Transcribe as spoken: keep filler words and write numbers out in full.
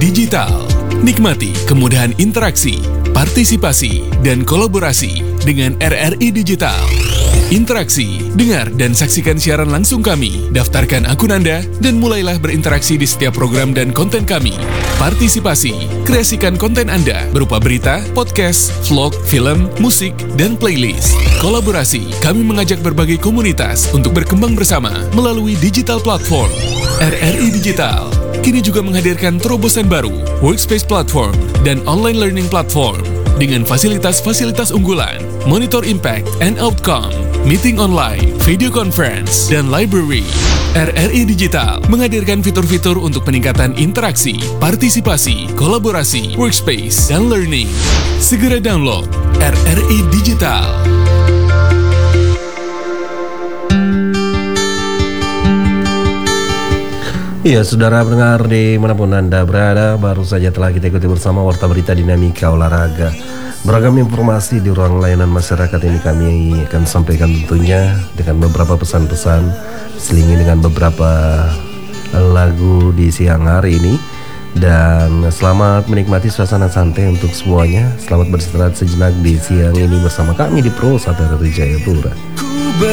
Digital. Nikmati kemudahan interaksi, partisipasi, dan kolaborasi dengan R R I Digital. Interaksi, dengar dan saksikan siaran langsung kami, daftarkan akun Anda, dan mulailah berinteraksi di setiap program dan konten kami. Partisipasi, kreasikan konten Anda berupa berita, podcast, vlog, film, musik, dan playlist. Kolaborasi, kami mengajak berbagai komunitas untuk berkembang bersama melalui digital platform. R R I Digital kini juga menghadirkan terobosan baru, workspace platform, dan online learning platform dengan fasilitas-fasilitas unggulan, monitor impact and outcome, meeting online, video conference, dan library. R R I Digital menghadirkan fitur-fitur untuk peningkatan interaksi, partisipasi, kolaborasi, workspace, dan learning. Segera download R R I Digital. Iya, saudara pendengar dimanapun Anda berada, baru saja telah kita ikuti bersama Warta Berita Dinamika Olahraga. Beragam informasi di ruang layanan masyarakat ini kami akan sampaikan tentunya dengan beberapa pesan-pesan, selingi dengan beberapa lagu di siang hari ini. Dan selamat menikmati suasana santai untuk semuanya. Selamat beristirahat sejenak di siang ini bersama kami di Pro Satria Jayapura.